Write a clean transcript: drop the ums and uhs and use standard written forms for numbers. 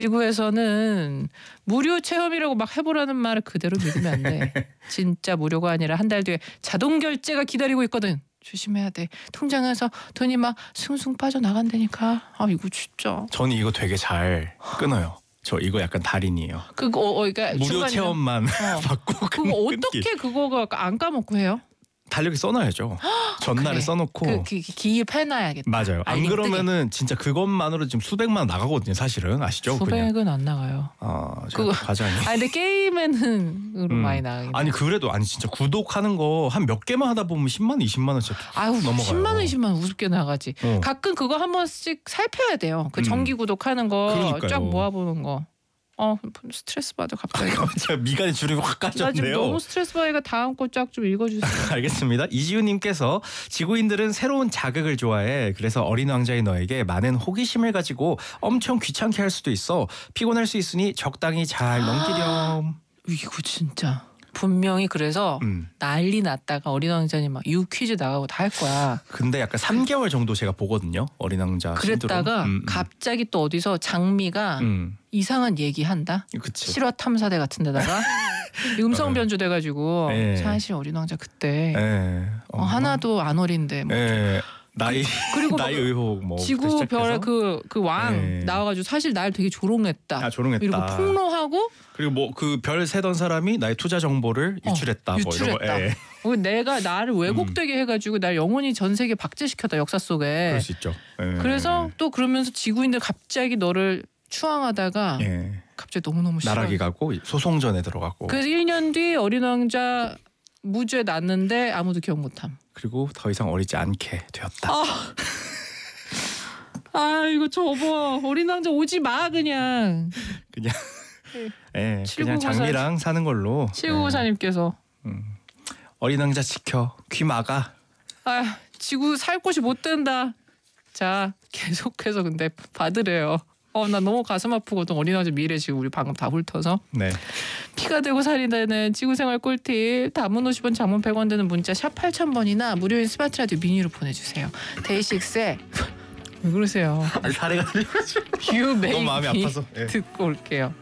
일부에서는 무료 체험이라고 막 해보라는 말을 그대로 믿으면 안 돼. 진짜 무료가 아니라 한 달 뒤에 자동 결제가 기다리고 있거든. 조심해야 돼. 통장에서 돈이 막 숭숭 빠져나간다니까. 아 이거 진짜. 저는 이거 되게 잘 끊어요. 저 이거 약간 달인이에요. 그거 그러니까 무료 체험만 받고 그거 어떻게 그거가 안 까먹고 해요? 달력에 써놔야죠. 전날에 그래. 써놓고 기입해놔야겠다. 맞아요. 안 그러면은 진짜 그것만으로 지금 수백만 원 나가거든요. 사실은 아시죠? 수백은 안 나가요. 그거 과장이. 근데 게임에는 많이 나가긴. 아니 그래도 진짜 구독하는 거 한 몇 개만 하다 보면 10만 원, 20만 원 진짜 넘어가요. 10만 원, 20만 원 우습게 나가지. 가끔 그거 한 번씩 살펴야 돼요. 그 정기 구독하는 거 쫙 모아보는 거. 스트레스 받아 갑자기. 제가 미간에 주름이 확 까졌네요. 나 지금 너무 스트레스 받으니까 다음 거 쫙 좀 읽어주세요. 알겠습니다. 이지우님께서 지구인들은 새로운 자극을 좋아해. 그래서 어린 왕자의 너에게 많은 호기심을 가지고 엄청 귀찮게 할 수도 있어. 피곤할 수 있으니 적당히 잘 넘기렴. 이거 진짜 분명히 그래서 난리 났다가 어린 왕자님 막 유퀴즈 나가고 다 할 거야. 근데 약간 3개월 정도 제가 보거든요. 어린 왕자 그랬다가 갑자기 또 어디서 장미가 이상한 얘기한다. 그치. 실화 탐사대 같은 데다가 음성 변조돼가지고 사실 어린 왕자 그때 하나도 안 어린데 뭐 그리고 나이 의혹 뭐 지구 별의 그 왕 나와가지고 사실 날 되게 조롱했다. 조롱했다. 이러고 폭로하고 그리고 뭐 그 별 세던 사람이 나의 투자 정보를 유출했다. 뭐 이런 거. 내가 나를 왜곡되게 해가지고 날 영원히 전 세계 박제시켰다 역사 속에. 그럴 수 있죠. 그래서 또 그러면서 지구인들 갑자기 너를 추앙하다가 갑자기 너무너무 싫어. 나락이 가고 소송전에 들어가고. 그래서 1년 뒤 어린 왕자 무죄 났는데 아무도 기억 못함. 그리고 더 이상 어리지 않게 되었다. 이거 접어. 어린 왕자 오지 마 그냥. 그냥 장미랑 사는 걸로. 7994님께서 어린 왕자 지켜. 귀 막아. 지구 살 곳이 못 된다. 자 계속해서 근데 받으래요. 나 너무 가슴 아프거든. 어린 왕자 미래 지금 우리 방금 다 훑어서. 피가 되고 살이 되는 지구생활 꿀팁. 단문 50원, 장문 100원 되는 문자 샵 8000번이나 무료인 스마트 라디오 미니로 보내주세요. 데이식스의 왜 그러세요? 사례가 들려가지고 You Make 너무 마음이 Me 아파서. 듣고 올게요.